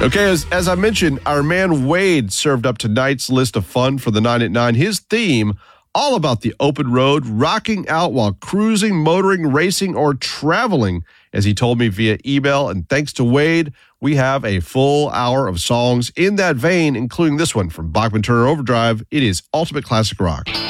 Okay, as I mentioned, our man Wade served up tonight's list of fun for the 9 at 9. His theme, all about the open road, rocking out while cruising, motoring, racing, or traveling, as he told me via email. And thanks to Wade, we have a full hour of songs in that vein, including this one from Bachman Turner Overdrive. It is Ultimate Classic Rock.